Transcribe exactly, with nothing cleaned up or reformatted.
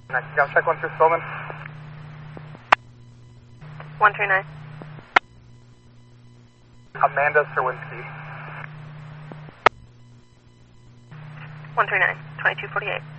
Next, you got check one through Spillman. one three nine. Amanda Serwinski. one three nine, twenty-two forty-eight.